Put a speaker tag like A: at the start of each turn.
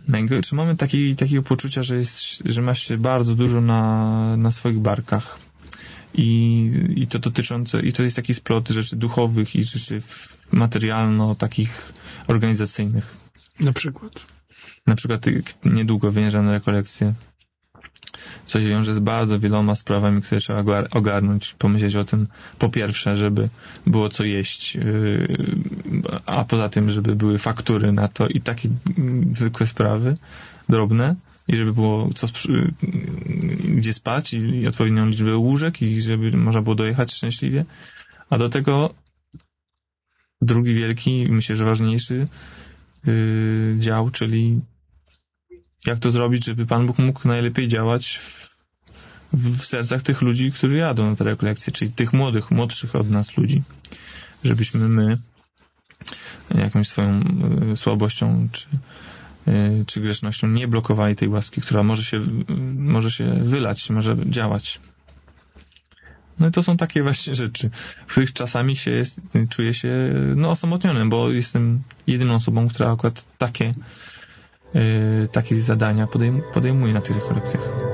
A: Czy mamy takiego poczucia, że ma się bardzo dużo na swoich barkach. I to dotyczące, i to jest jakiś splot rzeczy duchowych i rzeczy materialno takich organizacyjnych. Na przykład niedługo wyjeżdżam rekolekcje, co się wiąże z bardzo wieloma sprawami, które trzeba ogarnąć, pomyśleć o tym, po pierwsze, żeby było co jeść, a poza tym, żeby były faktury na to i takie zwykłe sprawy, drobne, i żeby było gdzie spać i odpowiednią liczbę łóżek i żeby można było dojechać szczęśliwie. A do tego drugi wielki, myślę, że ważniejszy dział, czyli jak to zrobić, żeby Pan Bóg mógł najlepiej działać w sercach tych ludzi, którzy jadą na te rekolekcje, czyli tych młodszych od nas ludzi. Żebyśmy my jakąś swoją słabością czy grzesznością nie blokowali tej łaski, która może się wylać, może działać. No i to są takie właśnie rzeczy, w których czasami czuję się osamotnionym, bo jestem jedyną osobą, która akurat takie zadania podejmuje na tych rekolekcjach.